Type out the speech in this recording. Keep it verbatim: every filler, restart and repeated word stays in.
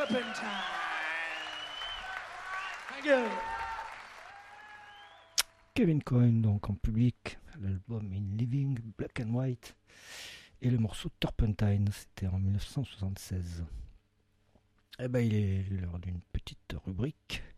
Turpentine. Thank you. Kevin Coyne donc en public, l'album In Living Black and White et le morceau Turpentine, c'était en mille neuf cent soixante-seize. Eh ben il est l'heure d'une petite rubrique